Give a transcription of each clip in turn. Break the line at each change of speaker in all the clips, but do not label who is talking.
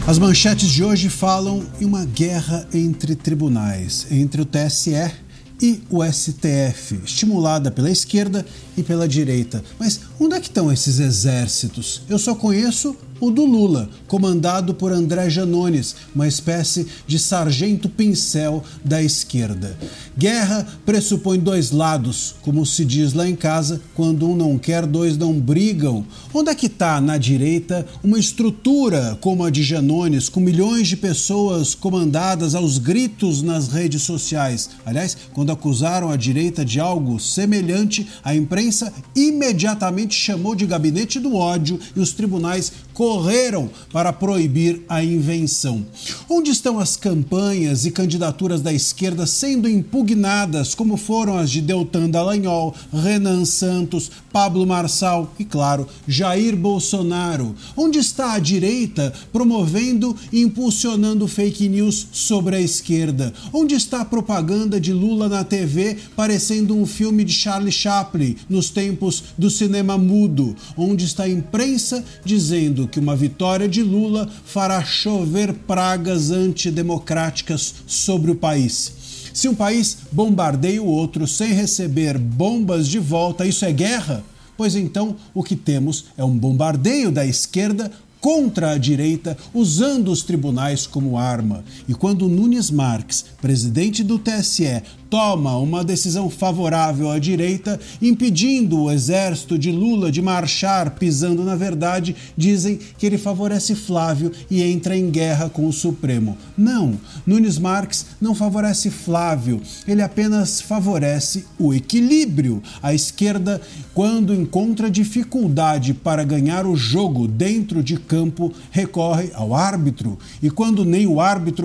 As manchetes de hoje falam em uma guerra entre tribunais, entre o TSE e o STF, estimulada pela esquerda e pela direita. Mas onde é que estão esses exércitos? Eu só conheço o do Lula, comandado por André Janones, uma espécie de sargento pincel da esquerda. Guerra pressupõe dois lados, como se diz lá em casa, quando um não quer, dois não brigam. Onde é que está, na direita, uma estrutura como a de Janones, com milhões de pessoas comandadas aos gritos nas redes sociais? Aliás, quando acusaram a direita de algo semelhante, a imprensa imediatamente chamou de gabinete do ódio e os tribunais correram para proibir a invenção. Onde estão as campanhas e candidaturas da esquerda sendo impugnadas, como foram as de Deltan Dallagnol, Renan Santos, Pablo Marçal e, claro, Jair Bolsonaro? Onde está a direita promovendo e impulsionando fake news sobre a esquerda? Onde está a propaganda de Lula na TV parecendo um filme de Charlie Chaplin nos tempos do cinema mudo? Onde está a imprensa dizendo que uma vitória de Lula fará chover pragas antidemocráticas sobre o país? Se um país bombardeia o outro sem receber bombas de volta, isso é guerra? Pois então o que temos é um bombardeio da esquerda contra a direita, usando os tribunais como arma. E quando Nunes Marques, presidente do TSE, toma uma decisão favorável à direita, impedindo o exército de Lula de marchar pisando na verdade, dizem que ele favorece Flávio e entra em guerra com o Supremo. Não, Nunes Marques não favorece Flávio, ele apenas favorece o equilíbrio. A esquerda, quando encontra dificuldade para ganhar o jogo dentro de campo, recorre ao árbitro, e quando nem o árbitro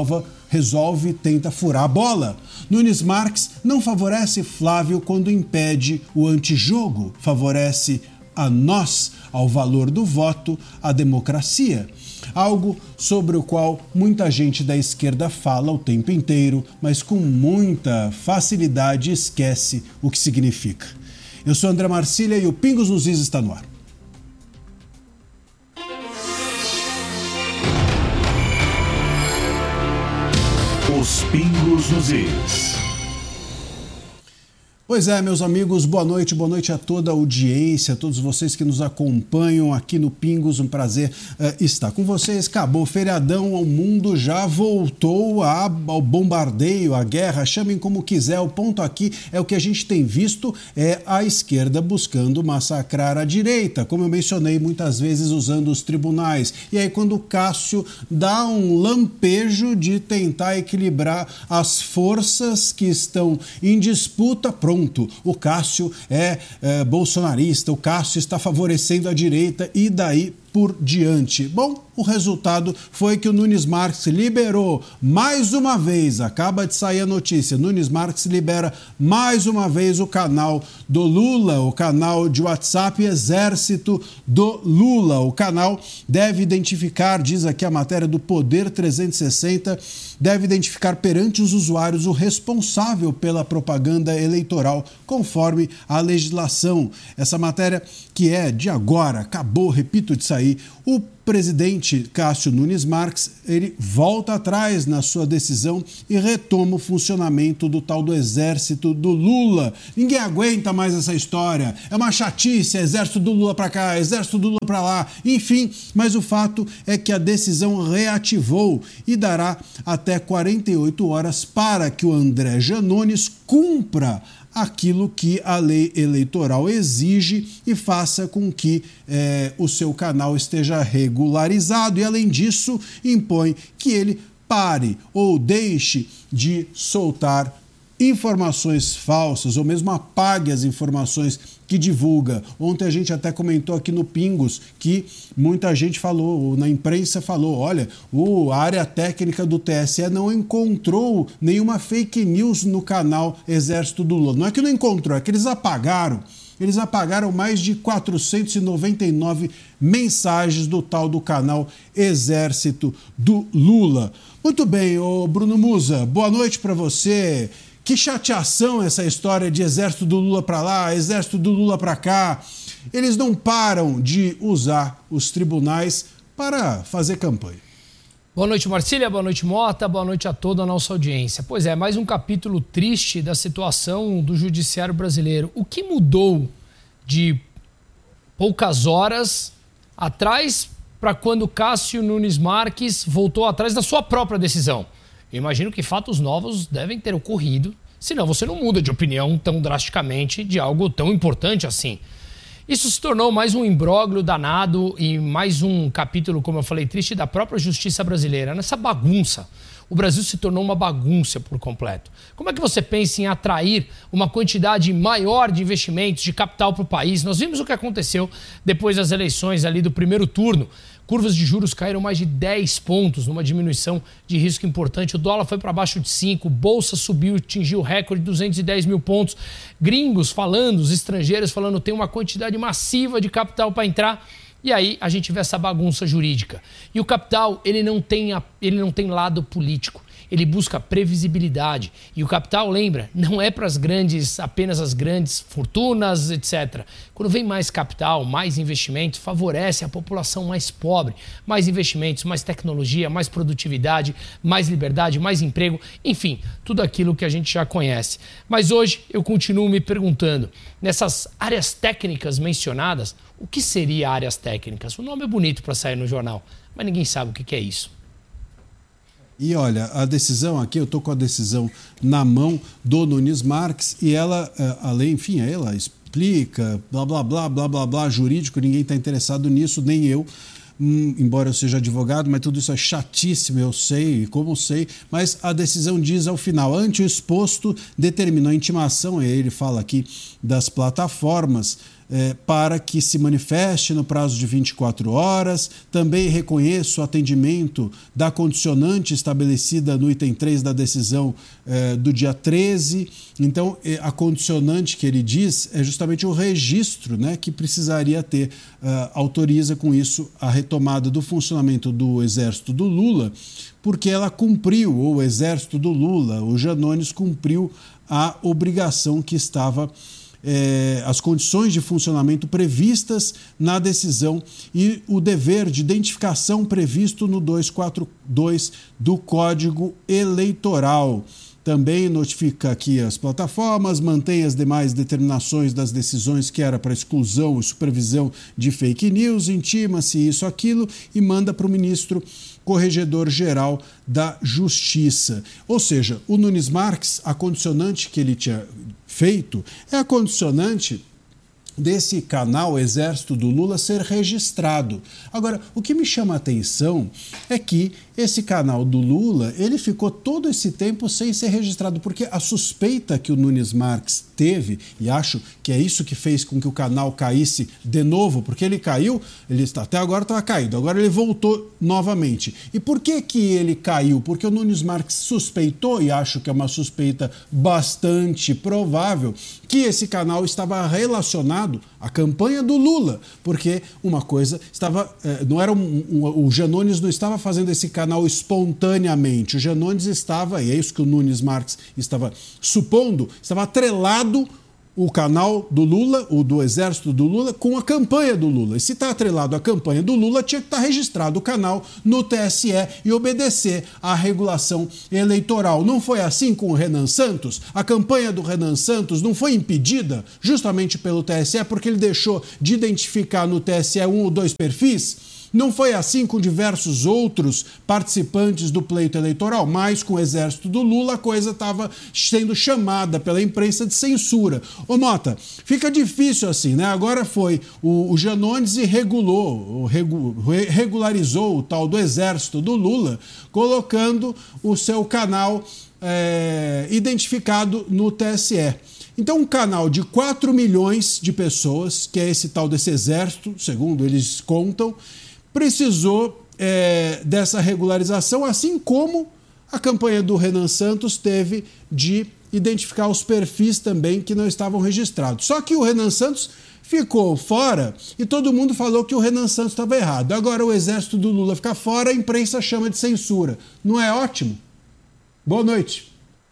resolve, tenta furar a bola. Nunes Marques não favorece Flávio quando impede o antijogo, favorece a nós, ao valor do voto, à democracia. Algo sobre o qual muita gente da esquerda fala o tempo inteiro, mas com muita facilidade esquece o que significa. Eu sou André Marcília e o Pingos nos Is está no ar.
Os Pingos nos Is.
Pois é, meus amigos, boa noite a toda a audiência, a todos vocês que nos acompanham aqui no Pingos, um prazer estar com vocês. Acabou o feriadão, o mundo já voltou ao bombardeio, à guerra, chamem como quiser, o ponto aqui é o que a gente tem visto, é a esquerda buscando massacrar a direita, como eu mencionei muitas vezes usando os tribunais. E aí quando o Cássio dá um lampejo de tentar equilibrar as forças que estão em disputa, pronto, o Cássio é bolsonarista, o Cássio está favorecendo a direita e daí por diante. Bom, o resultado foi que o Nunes Marques liberou mais uma vez, acaba de sair a notícia, Nunes Marques libera mais uma vez o canal do Lula, o canal de WhatsApp Exército do Lula. O canal deve identificar, diz aqui a matéria do Poder 360, deve identificar perante os usuários o responsável pela propaganda eleitoral, conforme a legislação. Essa matéria que é de agora, acabou, repito, de sair. O presidente Cássio Nunes Marques, ele volta atrás na sua decisão e retoma o funcionamento do tal do Exército do Lula. Ninguém aguenta mais essa história. É uma chatice, Exército do Lula para cá, Exército do Lula para lá, enfim. Mas o fato é que a decisão reativou e dará até 48 horas para que o André Janones cumpra aquilo que a lei eleitoral exige e faça com que o seu canal esteja regularizado e, além disso, impõe que ele pare ou deixe de soltar informações falsas ou mesmo apague as informações que divulga. Ontem a gente até comentou aqui no Pingos que muita gente falou, na imprensa falou, olha, a área técnica do TSE não encontrou nenhuma fake news no canal Exército do Lula. Não é que não encontrou, é que eles apagaram. Eles apagaram mais de 499 mensagens do tal do canal Exército do Lula. Muito bem, ô Bruno Musa, boa noite para você. Que chateação essa história de Exército do Lula para lá, Exército do Lula para cá. Eles não param de usar os tribunais para fazer campanha.
Boa noite, Marcília, boa noite, Mota, boa noite a toda a nossa audiência. Pois é, mais um capítulo triste da situação do judiciário brasileiro. O que mudou de poucas horas atrás para quando Cássio Nunes Marques voltou atrás da sua própria decisão? Eu imagino que fatos novos devem ter ocorrido, senão você não muda de opinião tão drasticamente de algo tão importante assim. Isso se tornou mais um imbróglio danado e mais um capítulo, como eu falei, triste da própria justiça brasileira. Nessa bagunça, o Brasil se tornou uma bagunça por completo. Como é que você pensa em atrair uma quantidade maior de investimentos, de capital para o país? Nós vimos o que aconteceu depois das eleições ali do primeiro turno. Curvas de juros caíram mais de 10 pontos, numa diminuição de risco importante. O dólar foi para baixo de 5, bolsa subiu, atingiu o recorde de 210 mil pontos. Gringos falando, os estrangeiros falando, tem uma quantidade massiva de capital para entrar. E aí a gente vê essa bagunça jurídica. E o capital, ele não tem lado político. Ele busca previsibilidade. E o capital, lembra, não é para apenas as grandes fortunas, etc. Quando vem mais capital, mais investimentos, favorece a população mais pobre. Mais investimentos, mais tecnologia, mais produtividade, mais liberdade, mais emprego. Enfim, tudo aquilo que a gente já conhece. Mas hoje eu continuo me perguntando, nessas áreas técnicas mencionadas, o que seria áreas técnicas? O nome é bonito para sair no jornal, mas ninguém sabe o que é isso.
E olha, a decisão aqui, eu estou com a decisão na mão do Nunes Marques e ela, enfim, ela explica, blá, blá, blá, blá, blá, blá, jurídico, ninguém está interessado nisso, nem eu, embora eu seja advogado, mas tudo isso é chatíssimo, eu sei, como sei, mas a decisão diz ao final, ante o exposto, determinou a intimação, e ele fala aqui das plataformas, para que se manifeste no prazo de 24 horas. Também reconheço o atendimento da condicionante estabelecida no item 3 da decisão do dia 13. Então, a condicionante que ele diz é justamente o registro, né, que precisaria ter, autoriza com isso a retomada do funcionamento do Exército do Lula, porque ela cumpriu, ou o Exército do Lula, o Janones cumpriu a obrigação que estava as condições de funcionamento previstas na decisão e o dever de identificação previsto no 242 do Código Eleitoral. Também notifica aqui as plataformas, mantém as demais determinações das decisões que era para exclusão e supervisão de fake news, intima-se isso, aquilo e manda para o ministro Corregedor-Geral da Justiça. Ou seja, o Nunes Marques, a condicionante que ele tinha feito é a condicionante desse canal Exército do Lula ser registrado. Agora, o que me chama a atenção é que esse canal do Lula, ele ficou todo esse tempo sem ser registrado, porque a suspeita que o Nunes Marques teve, e acho que é isso que fez com que o canal caísse de novo, porque ele caiu, ele até agora estava caído, agora ele voltou novamente. E por que ele caiu? Porque o Nunes Marques suspeitou, e acho que é uma suspeita bastante provável, que esse canal estava relacionado à campanha do Lula, porque uma coisa estava, não era o Janones não estava fazendo esse canal espontaneamente, o Janones estava, e é isso que o Nunes Marques estava supondo, estava atrelado o canal do Lula, o do Exército do Lula, com a campanha do Lula. E se está atrelado à campanha do Lula, tinha que estar registrado o canal no TSE e obedecer à regulação eleitoral. Não foi assim com o Renan Santos? A campanha do Renan Santos não foi impedida justamente pelo TSE porque ele deixou de identificar no TSE um ou dois perfis? Não foi assim com diversos outros participantes do pleito eleitoral, mas com o Exército do Lula a coisa estava sendo chamada pela imprensa de censura. Ô Mota, fica difícil assim, né? Agora foi o Janones e regularizou o tal do Exército do Lula, colocando o seu canal identificado no TSE. Então, um canal de 4 milhões de pessoas, que é esse tal desse exército, segundo eles contam, precisou dessa regularização, assim como a campanha do Renan Santos teve de identificar os perfis também que não estavam registrados. Só que o Renan Santos ficou fora e todo mundo falou que o Renan Santos estava errado. Agora o Exército do Lula fica fora, a imprensa chama de censura. Não é ótimo? Boa noite.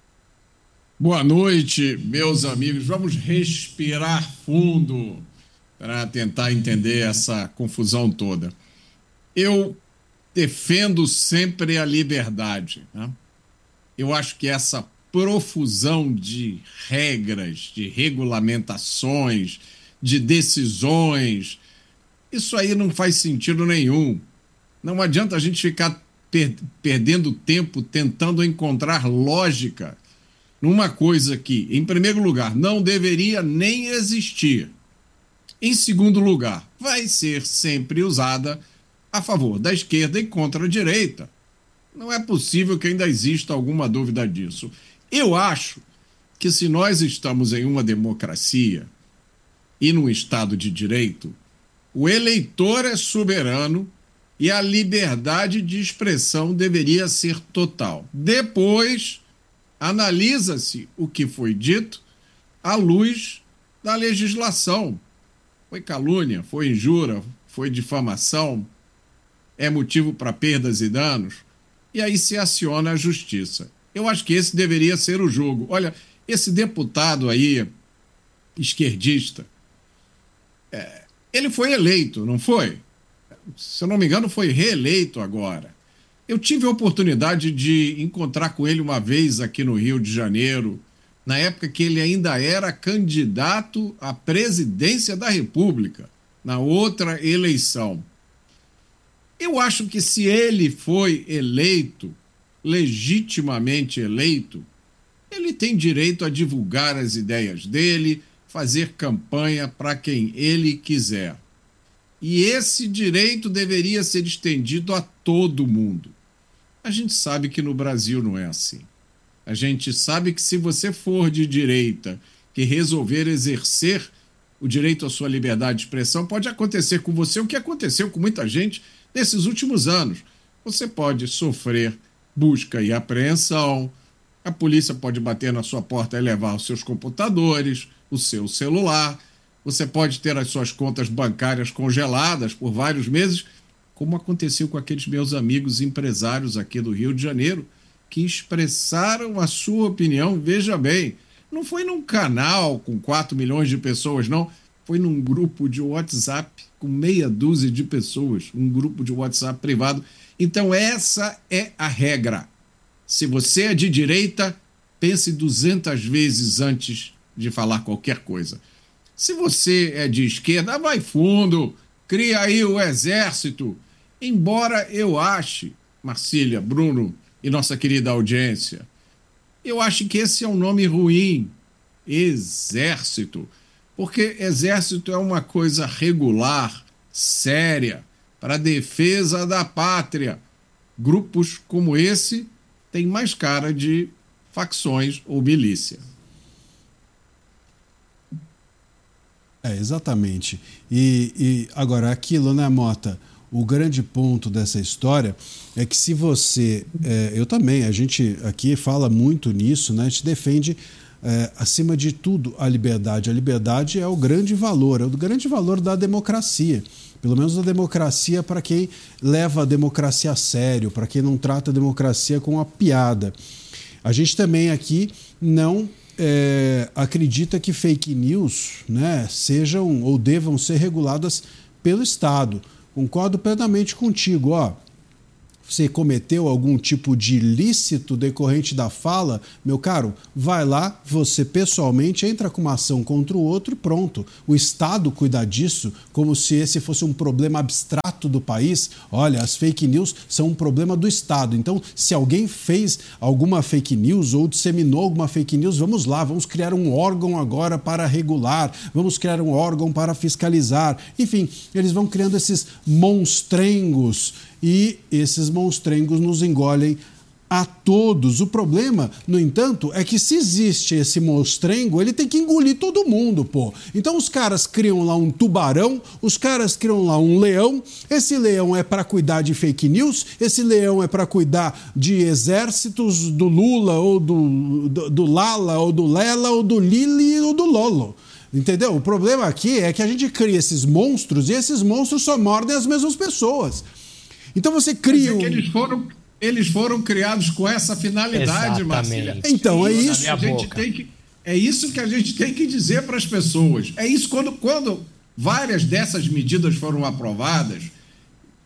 Boa noite, meus amigos. Vamos respirar fundo para tentar entender essa confusão toda. Eu defendo sempre a liberdade, né? Eu acho que essa profusão de regras, de regulamentações, de decisões, isso aí não faz sentido nenhum. Não adianta a gente ficar perdendo tempo tentando encontrar lógica numa coisa que, em primeiro lugar, não deveria nem existir. Em segundo lugar, vai ser sempre usada a favor da esquerda e contra a direita. Não é possível que ainda exista alguma dúvida disso. Eu acho que se nós estamos em uma democracia e num Estado de direito, o eleitor é soberano e a liberdade de expressão deveria ser total. Depois, analisa-se o que foi dito à luz da legislação. Foi calúnia, foi injúria, foi difamação, é motivo para perdas e danos, e aí se aciona a justiça. Eu acho que esse deveria ser o jogo. Olha, esse deputado aí, esquerdista, ele foi eleito, não foi? Se eu não me engano, foi reeleito agora. Eu tive a oportunidade de encontrar com ele uma vez aqui no Rio de Janeiro, na época que ele ainda era candidato à presidência da República, na outra eleição. Eu acho que se ele foi eleito, legitimamente eleito, ele tem direito a divulgar as ideias dele, fazer campanha para quem ele quiser. E esse direito deveria ser estendido a todo mundo. A gente sabe que no Brasil não é assim. A gente sabe que se você for de direita, que resolver exercer o direito à sua liberdade de expressão, pode acontecer com você o que aconteceu com muita gente nesses últimos anos. Você pode sofrer busca e apreensão, a polícia pode bater na sua porta e levar os seus computadores, o seu celular, você pode ter as suas contas bancárias congeladas por vários meses, como aconteceu com aqueles meus amigos empresários aqui do Rio de Janeiro, que expressaram a sua opinião, veja bem, não foi num canal com 4 milhões de pessoas, não, foi num grupo de WhatsApp com meia dúzia de pessoas, um grupo de WhatsApp privado. Então essa é a regra. Se você é de direita, pense 200 vezes antes de falar qualquer coisa. Se você é de esquerda, vai fundo, cria aí o exército. Embora eu ache, Marcília, Bruno e nossa querida audiência, eu acho que esse é um nome ruim, exército, porque exército é uma coisa regular, séria, para a defesa da pátria. Grupos como esse têm mais cara de facções ou milícia.
Exatamente. E agora, aquilo, né, Mota? O grande ponto dessa história é que se você... eu também, a gente aqui fala muito nisso, né? A gente defende, acima de tudo, a liberdade. A liberdade é o grande valor da democracia. Pelo menos da democracia para quem leva a democracia a sério, para quem não trata a democracia com uma piada. A gente também aqui não... acredita que fake news, né, sejam ou devam ser reguladas pelo Estado. Concordo plenamente contigo. Você cometeu algum tipo de ilícito decorrente da fala, meu caro, vai lá, você pessoalmente entra com uma ação contra o outro e pronto. O Estado cuida disso como se esse fosse um problema abstrato do país. Olha, as fake news são um problema do Estado. Então, se alguém fez alguma fake news ou disseminou alguma fake news, vamos lá, vamos criar um órgão agora para regular, vamos criar um órgão para fiscalizar. Enfim, eles vão criando esses monstrengos e esses monstrengos nos engolem a todos. O problema, no entanto, é que se existe esse monstrengo, ele tem que engolir todo mundo, pô. Então os caras criam lá um tubarão, os caras criam lá um leão, esse leão é para cuidar de fake news, esse leão é para cuidar de exércitos do Lula, ou do Lala, ou do Lela, ou do Lili, ou do Lolo. Entendeu? O problema aqui é que a gente cria esses monstros e esses monstros só mordem as mesmas pessoas. Então você cria...
Eles foram criados com essa finalidade, Marcília.
Então, é isso.
É isso que a gente tem que dizer para as pessoas. É isso quando várias dessas medidas foram aprovadas,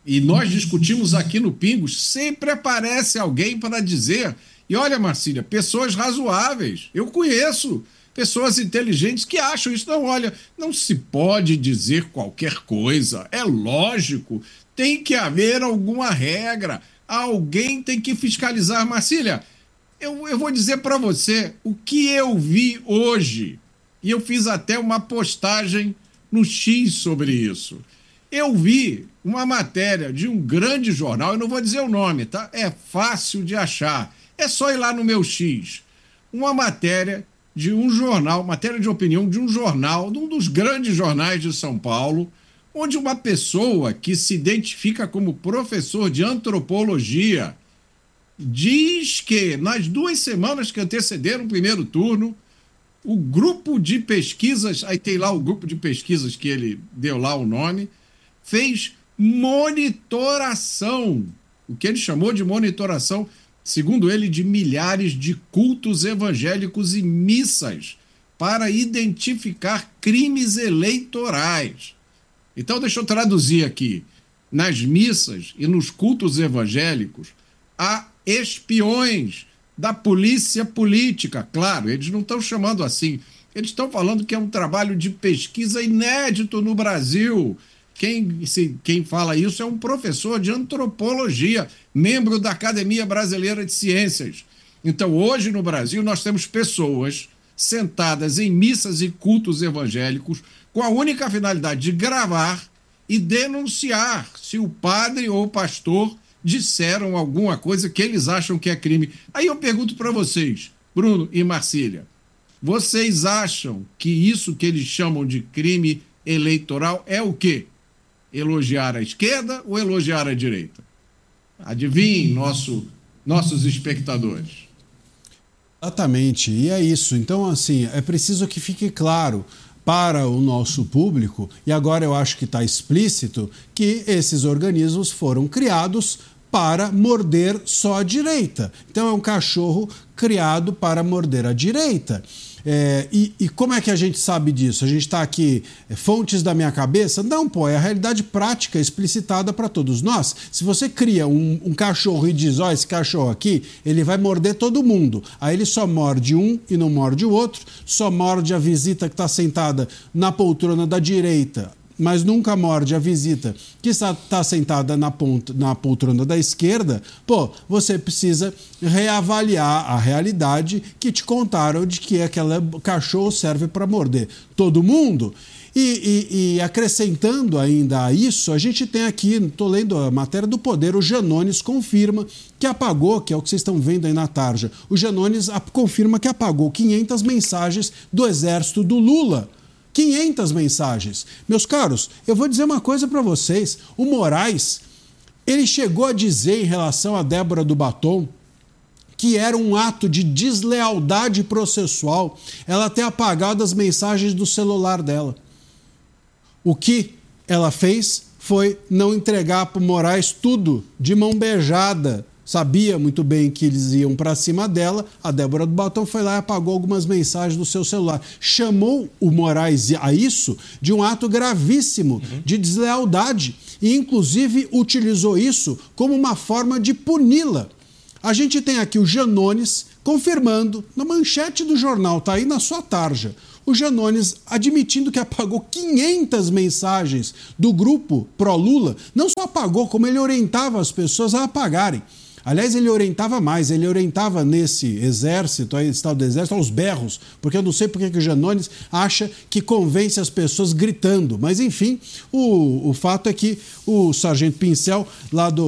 e nós discutimos aqui no Pingos, sempre aparece alguém para dizer, e olha, Marcília, pessoas razoáveis, eu conheço pessoas inteligentes que acham isso. Não, olha, não se pode dizer qualquer coisa, é lógico, tem que haver alguma regra, alguém tem que fiscalizar. Marcília, eu vou dizer para você o que eu vi hoje, e eu fiz até uma postagem no X sobre isso. Eu vi uma matéria de um grande jornal, eu não vou dizer o nome, tá? É fácil de achar, é só ir lá no meu X. Uma matéria de um jornal, matéria de opinião de um jornal, de um dos grandes jornais de São Paulo, onde uma pessoa que se identifica como professor de antropologia diz que nas 2 semanas que antecederam o primeiro turno, o grupo de pesquisas, aí tem lá o grupo de pesquisas que ele deu lá o nome, fez monitoração, o que ele chamou de monitoração, segundo ele, de milhares de cultos evangélicos e missas para identificar crimes eleitorais. Então, deixa eu traduzir aqui. Nas missas e nos cultos evangélicos, há espiões da polícia política. Claro, eles não estão chamando assim. Eles estão falando que é um trabalho de pesquisa inédito no Brasil. Quem fala isso é um professor de antropologia, membro da Academia Brasileira de Ciências. Então, hoje no Brasil, nós temos pessoas sentadas em missas e cultos evangélicos com a única finalidade de gravar e denunciar se o padre ou o pastor disseram alguma coisa que eles acham que é crime. Aí eu pergunto para vocês, Bruno e Marcília, vocês acham que isso que eles chamam de crime eleitoral é o quê? Elogiar a esquerda ou elogiar a direita? Adivinhem, nossos espectadores.
Exatamente, e é isso. Então, assim, é preciso que fique claro para o nosso público, e agora eu acho que está explícito, que esses organismos foram criados para morder só a direita. Então, é um cachorro criado para morder a direita. E como é que a gente sabe disso? A gente está aqui, fontes da minha cabeça? Não, pô, é a realidade prática explicitada para todos nós. Se você cria um cachorro e diz, ó, esse cachorro aqui, ele vai morder todo mundo. Aí ele só morde um e não morde o outro, só morde a visita que está sentada na poltrona da direita, mas nunca morde a visita que está sentada na poltrona da esquerda, pô, você precisa reavaliar a realidade que te contaram de que aquele cachorro serve para morder todo mundo. E acrescentando ainda a isso, a gente tem aqui, estou lendo a matéria do Poder, o Janones confirma que apagou, que é o que vocês estão vendo aí na tarja, o Janones confirma que apagou 500 mensagens do exército do Lula. 500 mensagens. Meus caros, eu vou dizer uma coisa para vocês. O Moraes, ele chegou a dizer em relação a Débora do Batom que era um ato de deslealdade processual ela ter apagado as mensagens do celular dela. O que ela fez foi não entregar para o Moraes tudo de mão beijada. Sabia muito bem que eles iam para cima dela, a Débora do Batom foi lá e apagou algumas mensagens do seu celular. Chamou o Moraes a isso de um ato gravíssimo de deslealdade e, inclusive, utilizou isso como uma forma de puni-la. A gente tem aqui o Janones confirmando, na manchete do jornal, está aí na sua tarja, o Janones admitindo que apagou 500 mensagens do grupo pró-Lula. Não só apagou, como ele orientava as pessoas a apagarem. Aliás, ele orientava mais, ele orientava nesse exército, aí estado do exército, aos berros, porque eu não sei porque que o Janones acha que convence as pessoas gritando. Mas, enfim, o fato é que o sargento Pincel, lá do